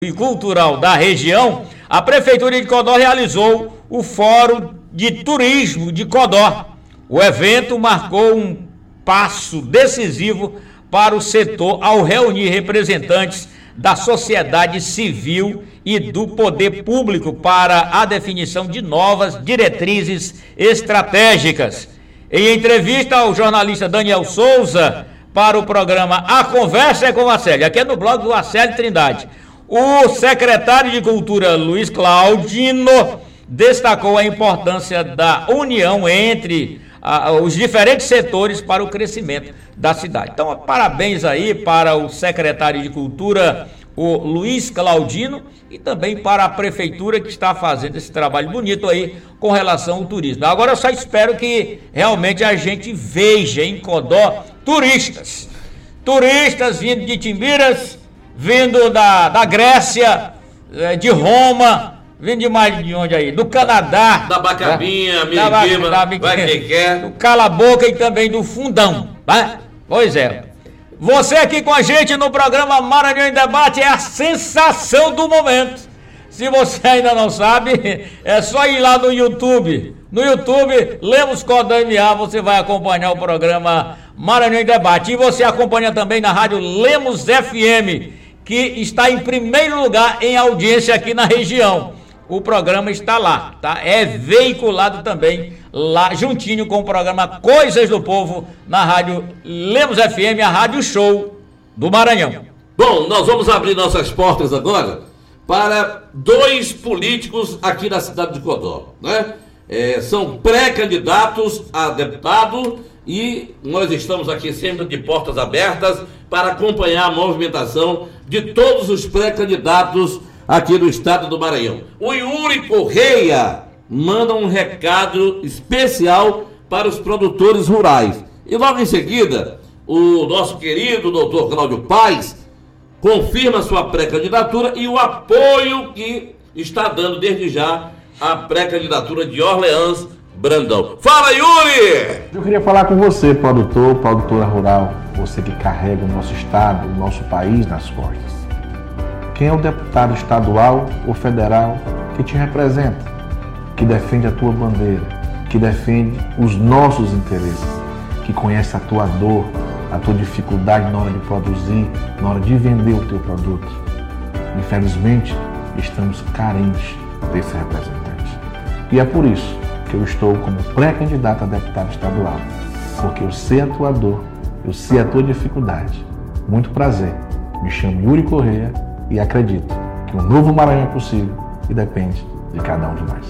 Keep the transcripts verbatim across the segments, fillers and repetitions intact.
e cultural da região, a Prefeitura de Codó realizou o Fórum de Turismo de Codó. O evento marcou um passo decisivo para o setor ao reunir representantes da sociedade civil e do poder público para a definição de novas diretrizes estratégicas. Em entrevista ao jornalista Daniel Souza para o programa A Conversa é com o Acélio, aqui é no blog do Acélio Trindade, o secretário de Cultura Luiz Claudino destacou a importância da união entre ah, os diferentes setores para o crescimento da cidade. Então, parabéns aí para o secretário de Cultura, o Luiz Claudino, e também para a Prefeitura que está fazendo esse trabalho bonito aí com relação ao turismo. Agora eu só espero que realmente a gente veja em Codó turistas, turistas vindo de Timbiras, vindo da, da Grécia, de Roma, vindo de mais de onde aí? Do Canadá. Da Bacabinha, da, Miriguima, da, vai quem quer. Do Cala Boca e também do Fundão, tá? Pois é. Você aqui com a gente no programa Maranhão em Debate é a sensação do momento. Se você ainda não sabe, é só ir lá no YouTube. No YouTube, Lemos Codó M A, você vai acompanhar o programa Maranhão em Debate. E você acompanha também na rádio Lemos F M, que está em primeiro lugar em audiência aqui na região. O programa está lá, tá? É veiculado também lá juntinho com o programa Coisas do Povo na rádio Lemos F M, a rádio show do Maranhão. Bom, nós vamos abrir nossas portas agora para dois políticos aqui na cidade de Codó, né? É, são pré-candidatos a deputado e nós estamos aqui sempre de portas abertas para acompanhar a movimentação de todos os pré-candidatos aqui do estado do Maranhão. O Yuri Correia manda um recado especial para os produtores rurais. E logo em seguida, o nosso querido doutor Cláudio Paes confirma sua pré-candidatura e o apoio que está dando desde já à pré-candidatura de Orleans Brandão. Fala, Yuri! Eu queria falar com você, produtor, produtora rural, você que carrega o nosso estado, o nosso país nas costas. Quem é o deputado estadual ou federal que te representa, que defende a tua bandeira, que defende os nossos interesses, que conhece a tua dor, a tua dificuldade na hora de produzir, na hora de vender o teu produto? Infelizmente, estamos carentes desse representante. E é por isso que eu estou como pré-candidato a deputado estadual, porque eu sei a tua dor, eu sei a tua dificuldade. Muito prazer, me chamo Yuri Correia e acredito que um novo Maranhão é possível e depende de cada um de nós.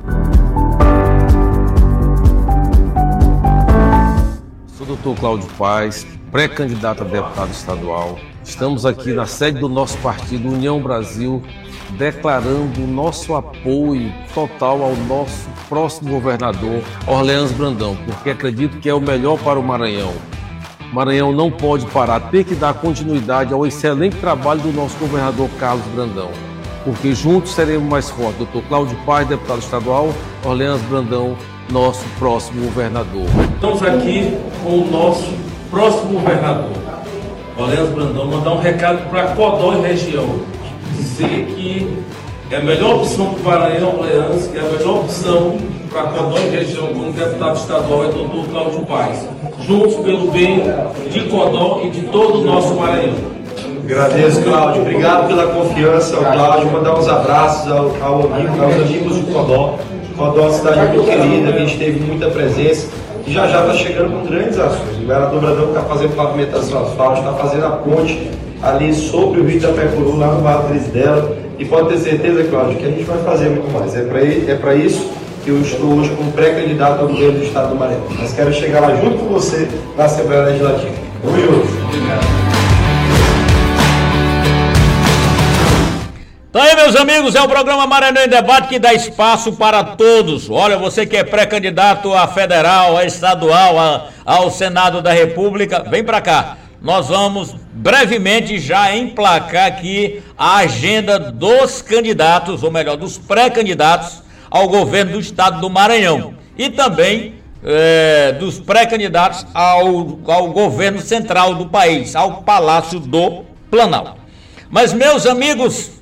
Sou o doutor Cláudio Paes, pré-candidato a deputado estadual. Estamos aqui na sede do nosso partido União Brasil, declarando o nosso apoio total ao nosso próximo governador, Orleans Brandão, porque acredito que é o melhor para o Maranhão. O Maranhão não pode parar, tem que dar continuidade ao excelente trabalho do nosso governador Carlos Brandão, porque juntos seremos mais fortes. doutor Cláudio Paes, deputado estadual, Orleans Brandão, nosso próximo governador. Estamos aqui com o nosso próximo governador, Orleans Brandão, mandar um recado para Codó e região, dizer que é a melhor opção para o Maranhão Orleans, que é a melhor opção para Codó e região como deputado estadual é o doutor Cláudio Paes, juntos pelo bem de Codó e de todo o nosso Maranhão. Agradeço, Cláudio. Obrigado pela confiança, Cláudio. Mandar uns abraços ao, ao amigo, aos amigos de Codó. Codó é uma cidade muito querida, a gente teve muita presença e já já está chegando com grandes ações. O governador Brandão está fazendo pavimentação asfáltica, está fazendo a ponte ali sobre o Rio Itapecuru, lá no Vale Trisdela. E pode ter certeza, Cláudio, que a gente vai fazer muito mais. É para é para isso que eu estou hoje como pré-candidato ao governo do estado do Maranhão. Mas quero chegar lá junto com você na Assembleia Legislativa. Vamos juntos. Obrigado. Então aí, meus amigos, é o programa Maranhão em Debate que dá espaço para todos. Olha, você que é pré-candidato a federal, a estadual, a, ao Senado da República, vem para cá. Nós vamos brevemente já emplacar aqui a agenda dos candidatos, ou melhor, dos pré-candidatos ao governo do estado do Maranhão. E também é, dos pré-candidatos ao, ao governo central do país, ao Palácio do Planalto. Mas, meus amigos,